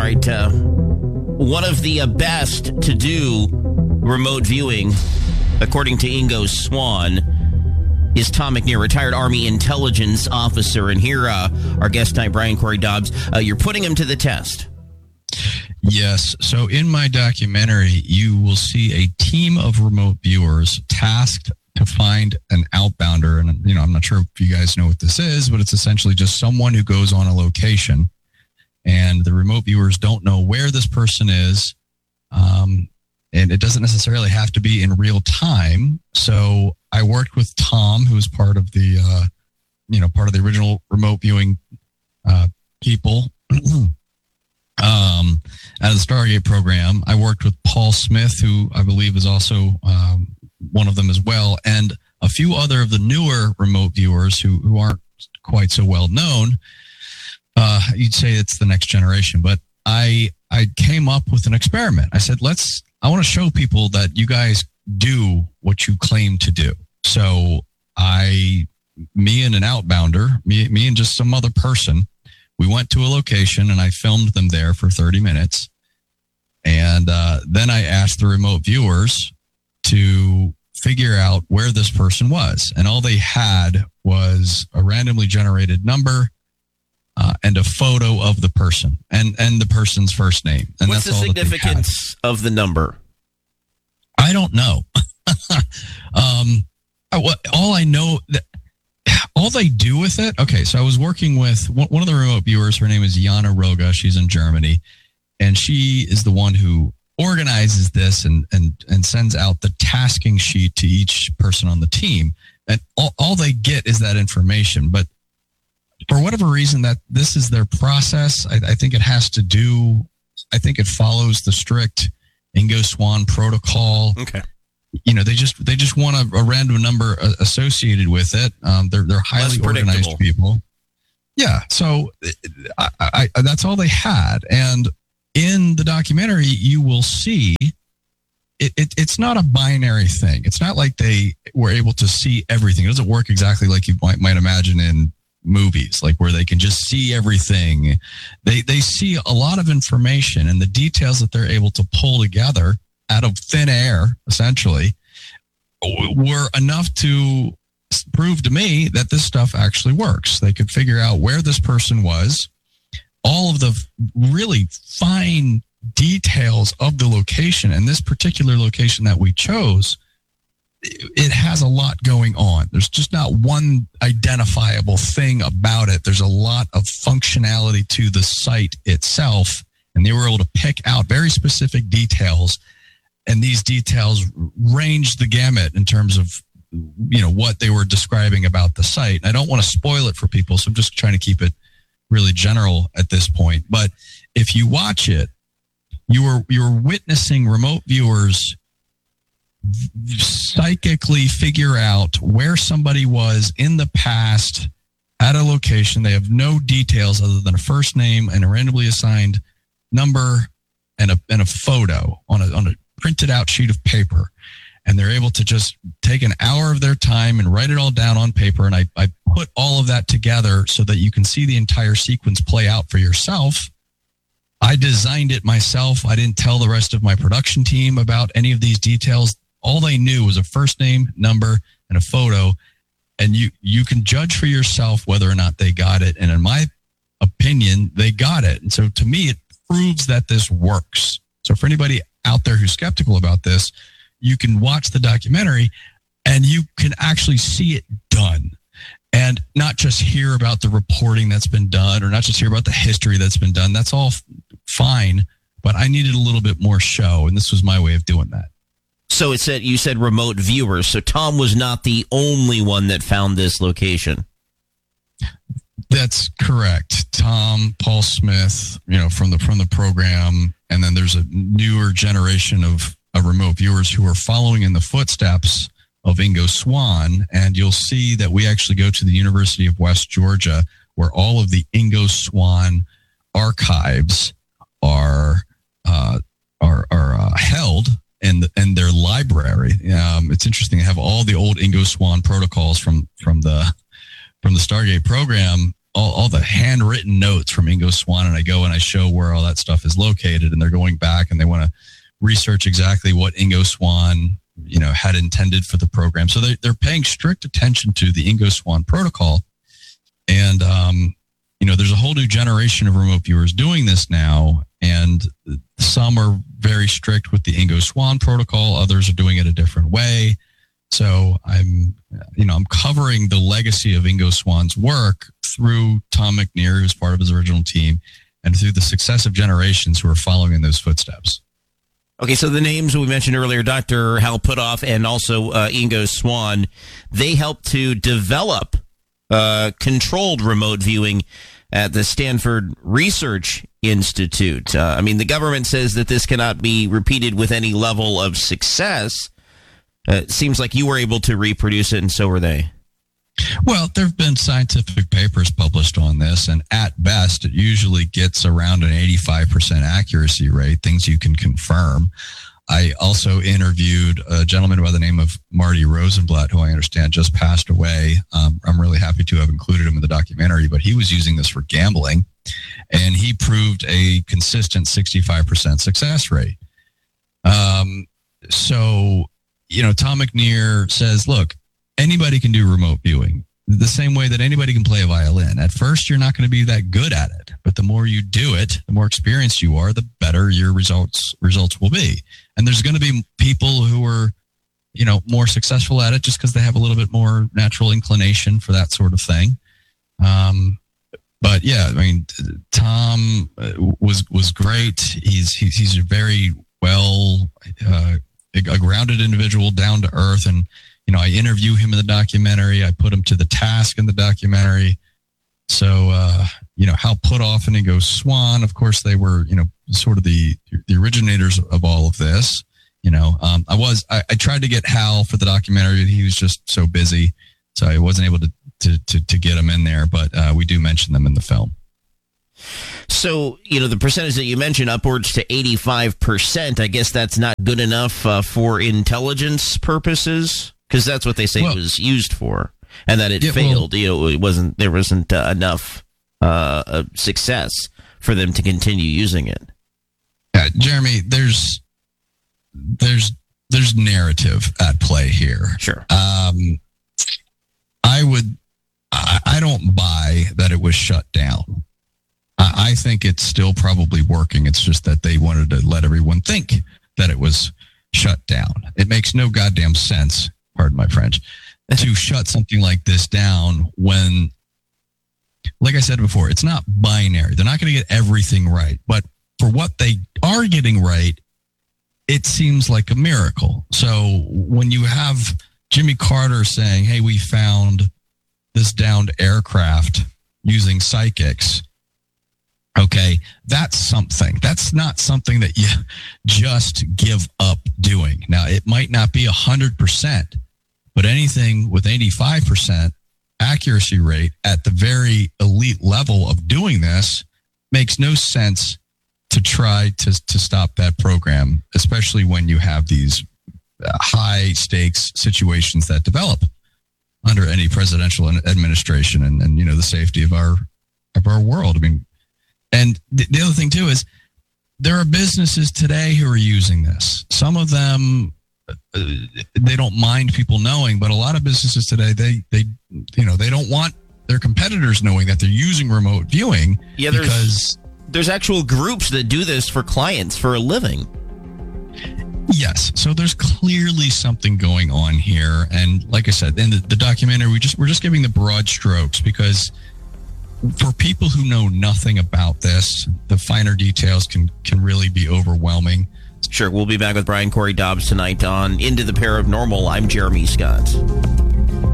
right. One of the best to do remote viewing, according to Ingo Swann, is Tom McNair, retired Army intelligence officer. And here, our guest tonight, Brian Corey Dobbs, you're putting him to the test. Yes. So in my documentary, you will see a team of remote viewers tasked to find an outbounder. And, I'm not sure if you guys know what this is, but it's essentially just someone who goes on a location and the remote viewers don't know where this person is. And it doesn't necessarily have to be in real time. So I worked with Tom, who was part of the, part of the original remote viewing people out of the Stargate program. I worked with Paul Smith, who I believe is also one of them as well, and a few other of the newer remote viewers who aren't quite so well known. You'd say it's the next generation, but I came up with an experiment. I said, I want to show people that you guys do what you claim to do. So me and an outbounder, me and just some other person, we went to a location and I filmed them there for 30 minutes. And then I asked the remote viewers to figure out where this person was. And all they had was a randomly generated number and a photo of the person and the person's first name. And what's that's the significance of the number? I don't know. All I know that all they do with it. Okay, so I was working with one of the remote viewers. Her name is Jana Roga. She's in Germany, and she is the one who organizes this and sends out the tasking sheet to each person on the team. And all they get is that information. But for whatever reason, that this is their process. I think it has to do. I think it follows the strict Ingo Swann protocol. Okay. They just want a random number associated with it. They're highly organized people. Yeah. So I that's all they had. And in the documentary, you will see it's not a binary thing. It's not like they were able to see everything. It doesn't work exactly like you might imagine in movies, like where they can just see everything. They see a lot of information, and the details that they're able to pull together out of thin air, essentially, were enough to prove to me that this stuff actually works. They could figure out where this person was, all of the really fine details of the location. And this particular location that we chose, it has a lot going on. There's just not one identifiable thing about it. There's a lot of functionality to the site itself, and they were able to pick out very specific details. And these details range the gamut in terms of, what they were describing about the site. And I don't want to spoil it for people, so I'm just trying to keep it really general at this point. But if you watch it, you're witnessing remote viewers psychically figure out where somebody was in the past at a location. They have no details other than a first name and a randomly assigned number and a photo on a printed out sheet of paper. And they're able to just take an hour of their time and write it all down on paper. And I put all of that together so that you can see the entire sequence play out for yourself. I designed it myself. I didn't tell the rest of my production team about any of these details. All they knew was a first name, number, and a photo. And you can judge for yourself whether or not they got it. And in my opinion, they got it. And so to me, it proves that this works. So for anybody out there who's skeptical about this, you can watch the documentary and you can actually see it done, and not just hear about the reporting that's been done, or not just hear about the history that's been done. That's all fine, but I needed a little bit more show, and this was my way of doing that. So you said remote viewers. So Tom was not the only one that found this location. That's correct. Tom, Paul Smith, from the program, and then there's a newer generation of remote viewers who are following in the footsteps of Ingo Swann. And you'll see that we actually go to the University of West Georgia, where all of the Ingo Swann archives are held in their library. It's interesting. They have all the old Ingo Swann protocols from the Stargate program all the handwritten notes from Ingo Swann, and I go and I show where all that stuff is located, and they're going back and they want to research exactly what Ingo Swann, had intended for the program. So they're paying strict attention to the Ingo Swann protocol. And, there's a whole new generation of remote viewers doing this now. And some are very strict with the Ingo Swann protocol. Others are doing it a different way. So I'm covering the legacy of Ingo Swann's work through Tom McNear, who's part of his original team, and through the successive generations who are following in those footsteps. Okay, so the names we mentioned earlier, Dr. Hal Puthoff and also Ingo Swann, they helped to develop controlled remote viewing at the Stanford Research Institute. The government says that this cannot be repeated with any level of success. It seems like you were able to reproduce it, and so were they. Well, there have been scientific papers published on this, and at best, it usually gets around an 85% accuracy rate, things you can confirm. I also interviewed a gentleman by the name of Marty Rosenblatt, who I understand just passed away. I'm really happy to have included him in the documentary, but he was using this for gambling, and he proved a consistent 65% success rate. So, Tom McNear says, look, anybody can do remote viewing the same way that anybody can play a violin. At first, you're not going to be that good at it, but the more you do it, the more experienced you are, the better your results will be. And there's going to be people who are, more successful at it just because they have a little bit more natural inclination for that sort of thing. But yeah, Tom was great. He's a very well, a grounded individual, down to earth, and I interview him in the documentary. I put him to the task in the documentary. So, Hal Puthoff and Ingo Swann, of course, they were, sort of the originators of all of this. I tried to get Hal for the documentary. He was just so busy, so I wasn't able to get him in there. But we do mention them in the film. So, the percentage that you mentioned, upwards to 85%, I guess that's not good enough for intelligence purposes? Because that's what they say it was used for, and that it failed. There wasn't enough success for them to continue using it. Yeah, Jeremy, there's narrative at play here. Sure. I don't buy that it was shut down. I think it's still probably working. It's just that they wanted to let everyone think that it was shut down. It makes no goddamn sense, pardon my French, to shut something like this down when, like I said before, it's not binary. They're not going to get everything right. But for what they are getting right, it seems like a miracle. So when you have Jimmy Carter saying, hey, we found this downed aircraft using psychics, okay, that's something. That's not something that you just give up doing. Now, it might not be 100%, but anything with 85% accuracy rate at the very elite level of doing this makes no sense to try to stop that program, especially when you have these high stakes situations that develop under any presidential administration and the safety of our world. And the other thing too is there are businesses today who are using this. Some of them, they don't mind people knowing, but a lot of businesses today, they don't want their competitors knowing that they're using remote viewing. Yeah, there's actual groups that do this for clients for a living. Yes, so there's clearly something going on here, and like I said, in the documentary, we're just giving the broad strokes because for people who know nothing about this, the finer details can really be overwhelming. Sure, we'll be back with Brian Corey Dobbs tonight on Into the Paranormal. I'm Jeremy Scott.